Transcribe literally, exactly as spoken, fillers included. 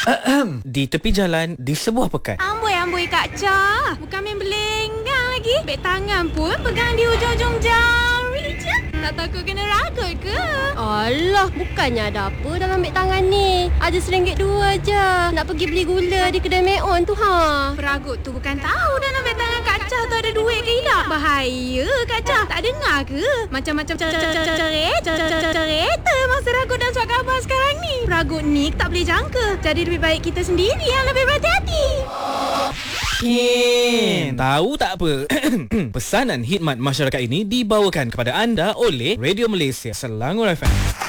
Di tepi jalan, di sebuah pekan. Amboi-amboi Kak Cha. Bukan main belenggang lagi. Beg tangan pun pegang di ujung-ujung jari je. Tak takut kena ragut ke? Alah, bukannya ada apa dalam beg tangan ni. Ada seringgit dua je. Nak pergi beli gula di kedai Meon tu ha. Peragut tu bukan tahu dalam beg tangan Kak Cha tu ada duit ke tidak. Bahaya Kak Cha. Tak dengar ke? Macam-macam cerita masa ragut dan surat khabar sekarang ni. Peragut ni tak boleh jangka. Jadi lebih baik kita sendiri yang lebih berhati-hati. Kin, tahu tak apa? Pesanan khidmat masyarakat ini dibawakan kepada anda oleh Radio Malaysia Selangor F M.